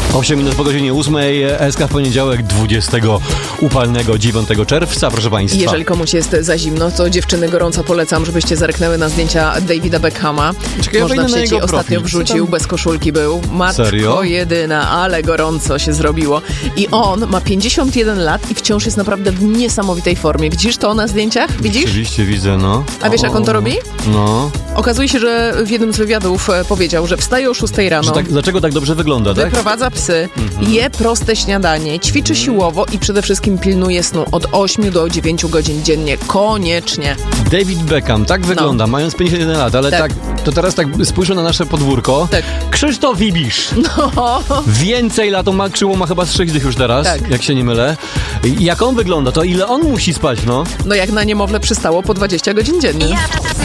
8 minut po godzinie 8, SK w poniedziałek 20 upalnego 9 czerwca, proszę Państwa. Jeżeli komuś jest za zimno, to dziewczyny gorąco polecam, żebyście zerknęły na zdjęcia Davida Beckhama. Czekaj, Można w sieci ostatnio profil. wrzucił, bez koszulki był. Matko Serio? jedyna, ale gorąco się zrobiło. I on ma 51 lat i wciąż jest naprawdę w niesamowitej formie. Widzisz to na zdjęciach? Widzisz? Oczywiście widzę, no. A wiesz, jak on to robi? No. Okazuje się, że w jednym z wywiadów powiedział, że wstaje o 6 rano. Dlaczego tak dobrze wygląda, tak? Wyprowadza psy, je proste śniadanie, ćwiczy siłowo i przede wszystkim pilnuje snu od 8 do 9 godzin dziennie. Koniecznie. David Beckham, tak wygląda, mając 51 lat, ale Tak. to teraz tak spójrzmy na nasze podwórko. Tak. Krzysztof Ibisz. No. Więcej lat, on ma krzyło, ma chyba z 6 dych już teraz, Tak. jak się nie mylę. I jak on wygląda, to ile on musi spać, no? No jak na niemowlę przystało po 20 godzin dziennie.